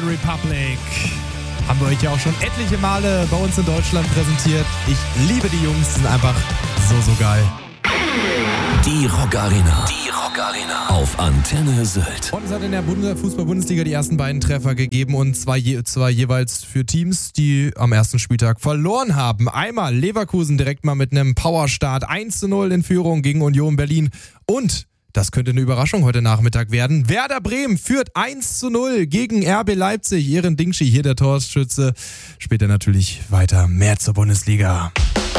Republic. Haben wir euch ja auch schon etliche Male bei uns in Deutschland präsentiert. Ich liebe die Jungs, die sind einfach so geil. Die Rock Arena. Die Rock Arena. Auf Antenne Sylt. Und es hat in der Fußball-Bundesliga die ersten beiden Treffer gegeben und zwei jeweils für Teams, die am ersten Spieltag verloren haben. Einmal Leverkusen direkt mal mit einem Powerstart 1:0 in Führung gegen Union Berlin. Und das könnte eine Überraschung heute Nachmittag werden. Werder Bremen führt 1:0 gegen RB Leipzig. Eren Dingschi, hier der Torschütze. Später natürlich weiter mehr zur Bundesliga.